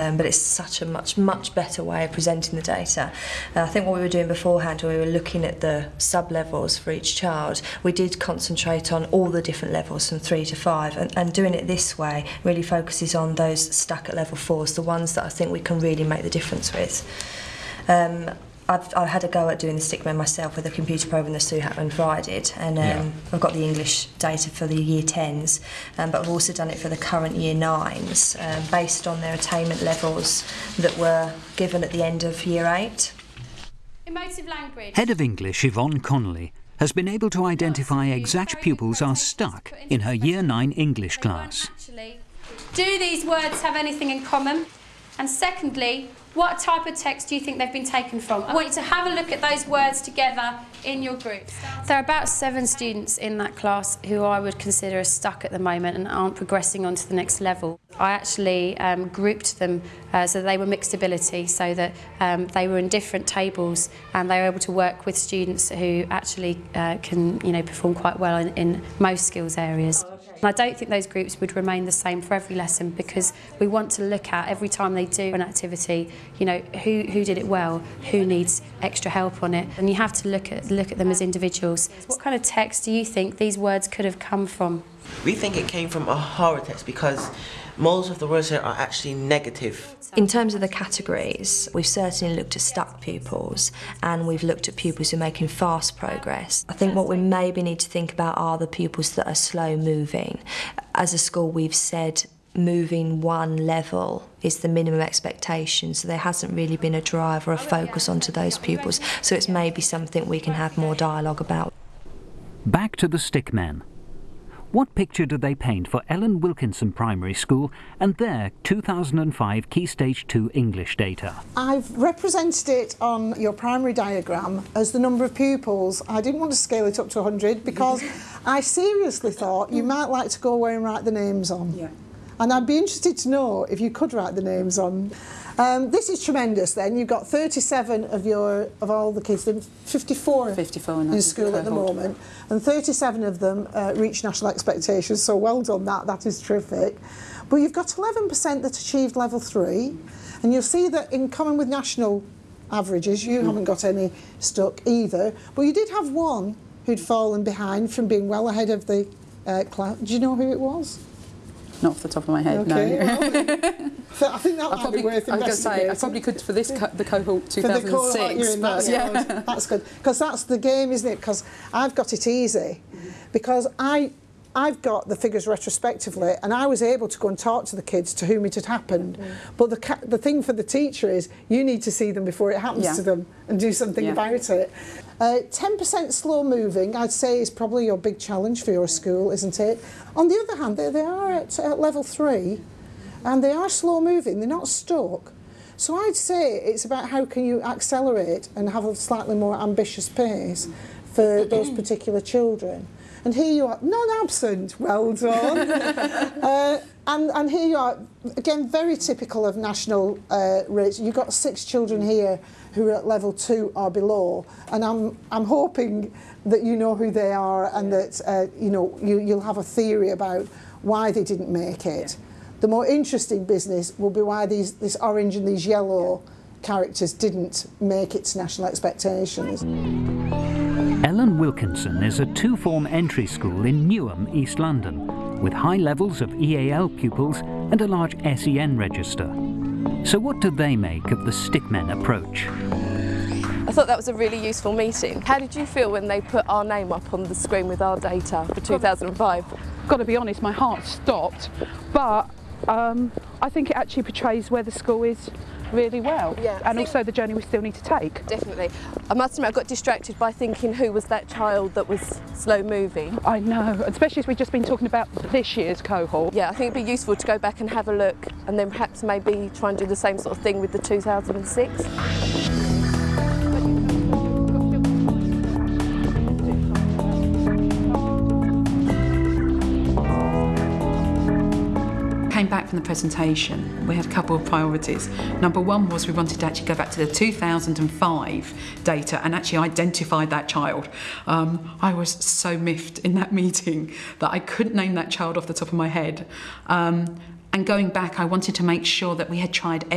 but it's such a much better way of presenting the data. I think what we were doing beforehand, when we were looking at the sub-levels for each child, we did concentrate on all the different levels from 3 to 5, and doing it this way really focuses on those stuck at level 4s, the ones that I think we can really make the difference with. I've had a go at doing the Stickmen myself with a computer program that Sue Hatman provided, and I've got the English data for the Year 10s, but I've also done it for the current Year 9s, based on their attainment levels that were given at the end of Year 8. Emotive language. Head of English Yvonne Connolly has been able to identify exact pupils are stuck in her Year 9 English class. Do these words have anything in common? And secondly, what type of text do you think they've been taken from? I want you to have a look at those words together in your group. There are about 7 students in that class who I would consider are stuck at the moment and aren't progressing on to the next level. I actually grouped them so they were mixed ability, so that they were in different tables and they were able to work with students who actually can perform quite well in most skills areas. And I don't think those groups would remain the same for every lesson, because we want to look at, every time they do an activity, who did it well, who needs extra help on it, and you have to look at them as individuals. What kind of text do you think these words could have come from? We think it came from a horror text, because most of the words here are actually negative. In terms of the categories, we've certainly looked at stuck pupils, and we've looked at pupils who are making fast progress. I think what we maybe need to think about are the pupils that are slow moving. As a school, we've said moving 1 level is the minimum expectation, so there hasn't really been a drive or a focus onto those pupils, so it's maybe something we can have more dialogue about. Back to the Stickmen. What picture do they paint for Ellen Wilkinson Primary School and their 2005 Key Stage 2 English data? I've represented it on your primary diagram as the number of pupils. I didn't want to scale it up to 100 because I seriously thought you might like to go away and write the names on. Yeah. And I'd be interested to know if you could write the names on. This is tremendous then. You've got 37 of all the kids, 54 in school at the moment, and 37 of them reach national expectations, so well done, that is terrific. But you've got 11% that achieved level 3, and you'll see that in common with national averages, you haven't got any stuck either, but you did have one who'd fallen behind from being well ahead of the class. Do you know who it was? Not off the top of my head, okay, no. Well, so I think that might be worth investigating. I was going to say, I probably could for this the cohort 2006. For the cohort you're in, that's good. Because that's the game, isn't it? Because I've got it easy. Because I've got the figures retrospectively, and I was able to go and talk to the kids to whom it had happened. But the thing for the teacher is you need to see them before it happens to them and do something about it. 10% slow moving, I'd say, is probably your big challenge for your school, isn't it? On the other hand, they are at level 3, and they are slow moving, they're not stuck. So I'd say it's about how can you accelerate and have a slightly more ambitious pace for those particular children. And here you are, non-absent, well done. And here you are, again, very typical of national rates. You've got 6 children here who are at level 2 or below, and I'm hoping that you know who they are, and that you'll have a theory about why they didn't make it. The more interesting business will be why this orange and these yellow characters didn't make it to national expectations. Ellen Wilkinson is a 2-form entry school in Newham, East London, with high levels of EAL pupils and a large SEN register. So what do they make of the Stickmen approach? I thought that was a really useful meeting. How did you feel when they put our name up on the screen with our data for 2005? Got to be honest, my heart stopped, but I think it actually portrays where the school is really well, and also the journey we still need to take. Definitely. I must admit I got distracted by thinking who was that child that was slow moving. I know, especially as we've just been talking about this year's cohort. Yeah, I think it'd be useful to go back and have a look, and then perhaps maybe try and do the same sort of thing with the 2006. Came back from the presentation, we had a couple of priorities. Number one was we wanted to actually go back to the 2005 data and actually identify that child. I was so miffed in that meeting that I couldn't name that child off the top of my head. And going back, I wanted to make sure that we had tried